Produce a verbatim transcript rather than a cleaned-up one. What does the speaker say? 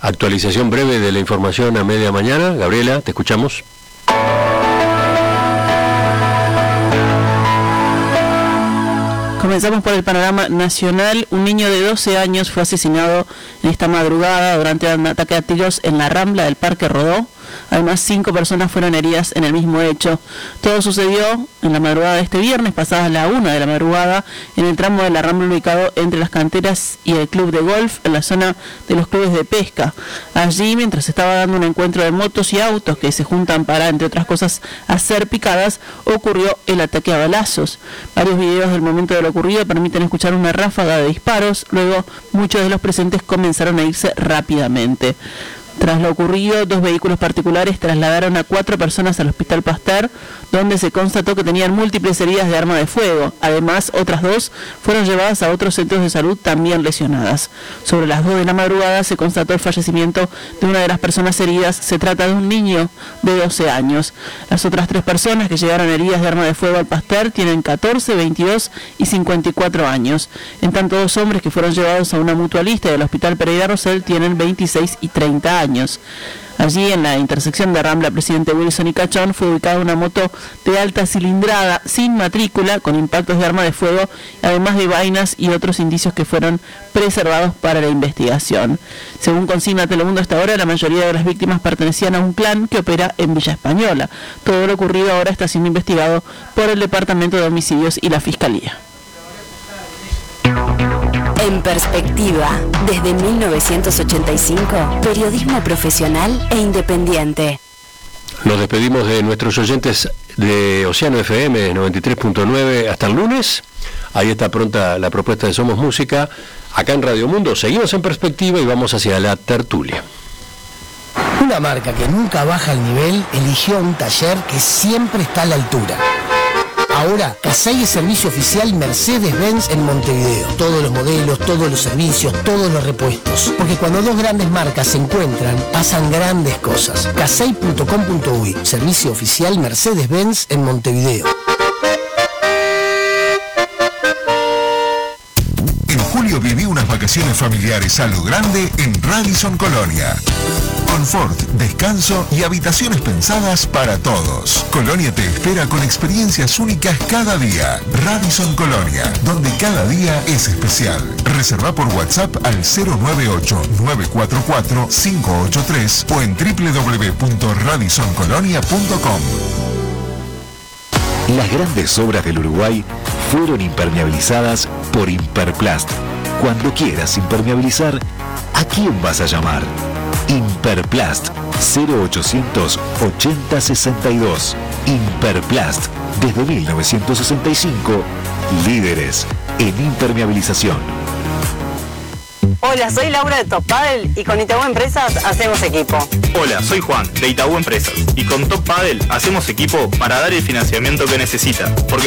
Actualización breve de la información a media mañana. Gabriela, te escuchamos. Comenzamos por el panorama nacional. Un niño de doce años fue asesinado en esta madrugada durante un ataque a tiros en la Rambla del Parque Rodó. Además, cinco personas fueron heridas en el mismo hecho. Todo sucedió en la madrugada de este viernes, pasadas la una de la madrugada, en el tramo de la Rambla ubicado entre las canteras y el club de golf, en la zona de los clubes de pesca. Allí, mientras se estaba dando un encuentro de motos y autos que se juntan para, entre otras cosas, hacer picadas, ocurrió el ataque a balazos. Varios videos del momento de lo ocurrido permiten escuchar una ráfaga de disparos. Luego, muchos de los presentes comenzaron a irse rápidamente. Tras lo ocurrido, dos vehículos particulares trasladaron a cuatro personas al Hospital Pasteur, donde se constató que tenían múltiples heridas de arma de fuego. Además, otras dos fueron llevadas a otros centros de salud también lesionadas. Sobre las dos de la madrugada se constató el fallecimiento de una de las personas heridas. Se trata de un niño de doce años. Las otras tres personas que llegaron heridas de arma de fuego al Pasteur tienen catorce, veintidós y cincuenta y cuatro años. En tanto, dos hombres que fueron llevados a una mutualista del Hospital Pereira Rosell tienen veintiséis y treinta años. Allí, en la intersección de Rambla Presidente Wilson y Cachón, fue ubicada una moto de alta cilindrada sin matrícula con impactos de arma de fuego, además de vainas y otros indicios que fueron preservados para la investigación. Según consigna Telemundo hasta ahora, la mayoría de las víctimas pertenecían a un clan que opera en Villa Española. Todo lo ocurrido ahora está siendo investigado por el Departamento de Homicidios y la Fiscalía. En Perspectiva, desde mil novecientos ochenta y cinco, periodismo profesional e independiente. Nos despedimos de nuestros oyentes de Océano F M noventa y tres punto nueve hasta el lunes. Ahí está pronta la propuesta de Somos Música. Acá en Radio Mundo seguimos en Perspectiva y vamos hacia la tertulia. Una marca que nunca baja el nivel eligió un taller que siempre está a la altura. Ahora, Casay es servicio oficial Mercedes-Benz en Montevideo. Todos los modelos, todos los servicios, todos los repuestos. Porque cuando dos grandes marcas se encuentran, pasan grandes cosas. casay punto com punto uy, servicio oficial Mercedes-Benz en Montevideo. En julio viví unas vacaciones familiares a lo grande en Radisson Colonia. Confort, descanso y habitaciones pensadas para todos. Colonia te espera con experiencias únicas cada día. Radisson Colonia, donde cada día es especial. Reserva por WhatsApp al cero nueve ocho, nueve cuatro cuatro, cinco ocho tres o en doble u doble u doble u punto radisson colonia punto com. Las grandes obras del Uruguay fueron impermeabilizadas por Imperplast. Cuando quieras impermeabilizar, ¿a quién vas a llamar? Imperplast, cero ochocientos ochenta sesenta y dos. Imperplast, desde mil novecientos sesenta y cinco, líderes en impermeabilización. Hola, soy Laura de Top Paddle y con Itaú Empresas hacemos equipo. Hola, soy Juan de Itaú Empresas y con Top Paddle hacemos equipo para dar el financiamiento que necesita, porque